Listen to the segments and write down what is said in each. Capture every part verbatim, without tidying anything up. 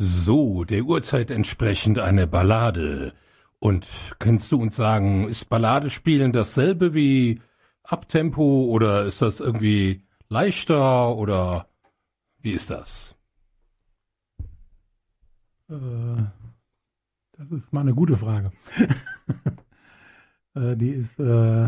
So, der Uhrzeit entsprechend eine Ballade. Und kannst du uns sagen, ist Ballade spielen dasselbe wie Abtempo oder ist das irgendwie leichter oder wie ist das? Äh, das ist mal eine gute Frage. äh, die ist, äh,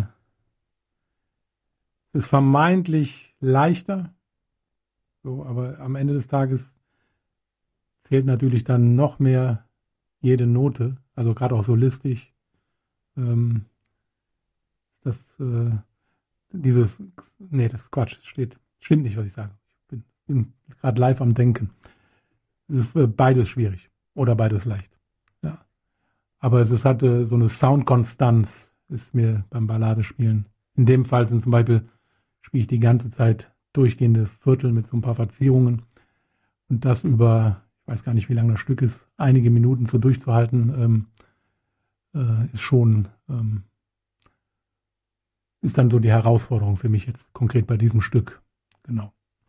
ist vermeintlich leichter, so, aber am Ende des Tages zählt natürlich dann noch mehr jede Note, also gerade auch solistisch. Ähm, das, äh, dieses, nee, das ist Quatsch, es steht, stimmt nicht, was ich sage. Ich bin, bin gerade live am Denken. Es ist äh, beides schwierig oder beides leicht. Ja. Aber es ist, hatte so eine Soundkonstanz, ist mir beim Balladespielen. In dem Fall sind zum Beispiel, spiele ich die ganze Zeit durchgehende Viertel mit so ein paar Verzierungen und das über, ich weiß gar nicht, wie lang das Stück ist, einige Minuten so durchzuhalten, ähm, äh, ist schon, ähm, ist dann so die Herausforderung für mich jetzt konkret bei diesem Stück. Genau.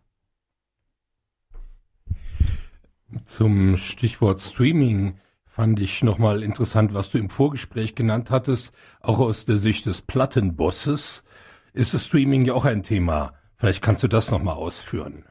Zum Stichwort Streaming fand ich nochmal interessant, was du im Vorgespräch genannt hattest. Auch aus der Sicht des Plattenbosses ist das Streaming ja auch ein Thema. Vielleicht kannst du das nochmal ausführen.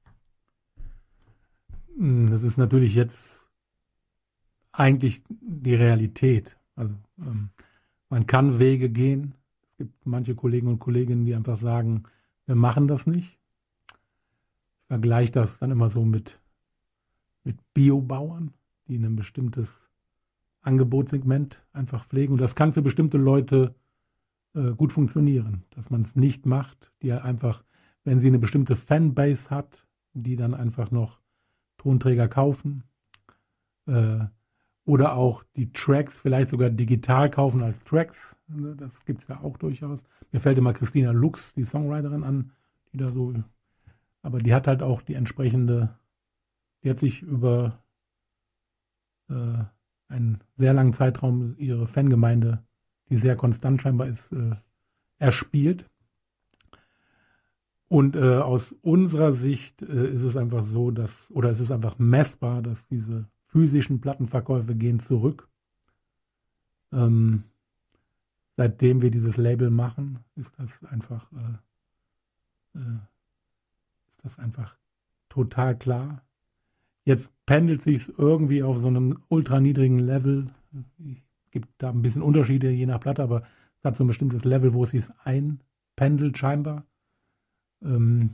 Das ist natürlich jetzt eigentlich die Realität. Also ähm, man kann Wege gehen. Es gibt manche Kollegen und Kolleginnen, die einfach sagen, wir machen das nicht. Ich vergleiche das dann immer so mit, mit Biobauern, die ein bestimmtes Angebotssegment einfach pflegen. Und das kann für bestimmte Leute äh, gut funktionieren, dass man es nicht macht, die einfach, wenn sie eine bestimmte Fanbase hat, die dann einfach noch Tonträger kaufen äh, oder auch die Tracks vielleicht sogar digital kaufen als Tracks. Das gibt es ja auch durchaus. Mir fällt immer Christina Lux, die Songwriterin, an, die da so, aber die hat halt auch die entsprechende, die hat sich über äh, einen sehr langen Zeitraum ihre Fangemeinde, die sehr konstant scheinbar ist, äh, erspielt. Und äh, aus unserer Sicht äh, ist es einfach so, dass, oder es ist einfach messbar, dass diese physischen Plattenverkäufe gehen zurück. Ähm, seitdem wir dieses Label machen, ist das einfach, äh, äh, ist das einfach total klar. Jetzt pendelt sich es irgendwie auf so einem ultra niedrigen Level. Es gibt da ein bisschen Unterschiede je nach Platte, aber es hat so ein bestimmtes Level, wo es sich einpendelt scheinbar. Ähm,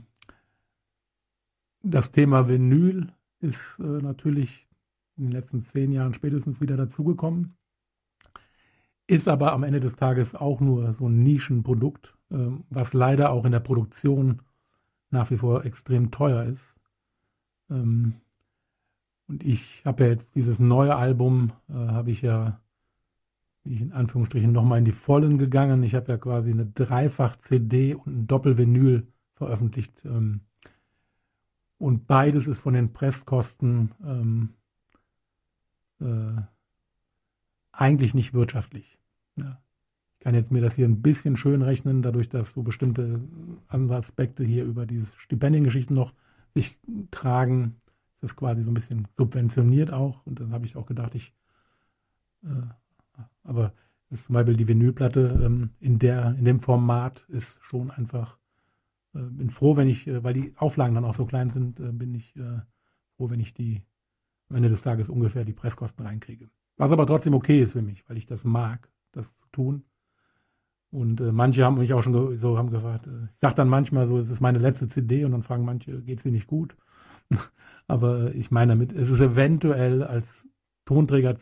das Thema Vinyl ist äh, natürlich in den letzten zehn Jahren spätestens wieder dazugekommen, ist aber am Ende des Tages auch nur so ein Nischenprodukt, äh, was leider auch in der Produktion nach wie vor extrem teuer ist. Ähm, und ich habe ja jetzt dieses neue Album, äh, habe ich ja, bin ich in Anführungsstrichen nochmal in die Vollen gegangen. Ich habe ja quasi eine Dreifach-C D und ein Doppel-Vinyl veröffentlicht. Ähm, und beides ist von den Presskosten ähm, äh, eigentlich nicht wirtschaftlich. Ja. Ich kann jetzt mir das hier ein bisschen schön rechnen, dadurch, dass so bestimmte andere Aspekte hier über diese Stipendiengeschichten noch sich tragen. Das ist quasi so ein bisschen subventioniert auch. Und dann habe ich auch gedacht, ich äh, aber das ist zum Beispiel die Vinylplatte ähm, in der, in dem Format ist schon einfach, äh, bin froh, wenn ich, äh, weil die Auflagen dann auch so klein sind, äh, bin ich äh, froh, wenn ich die am Ende des Tages ungefähr die Presskosten reinkriege. Was aber trotzdem okay ist für mich, weil ich das mag, das zu tun. Und äh, manche haben mich auch schon ge- so haben gefragt, äh, ich sage dann manchmal so, es ist meine letzte C D und dann fragen manche, geht es dir nicht gut? Aber äh, ich meine damit, es ist eventuell als Tonträger